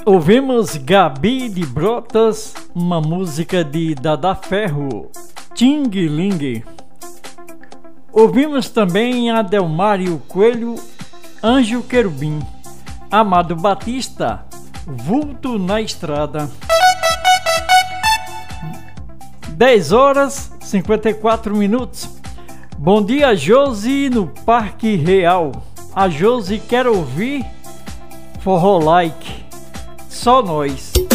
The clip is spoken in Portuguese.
Ouvimos Gabi de Brotas, uma música de Dada Ferro, Ting Ling. Ouvimos também Adelmário Coelho, Anjo Querubim, Amado Batista, Vulto na Estrada. 10h54. Bom dia, Josi, no Parque Real. A Josi quer ouvir Forró Like. Só nós.